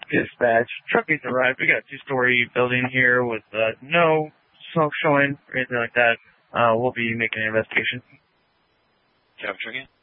Dispatch. Truck has arrived. We got a 2-story building here with no smoke showing or anything like that. We'll be making an investigation. Do you have a truck in?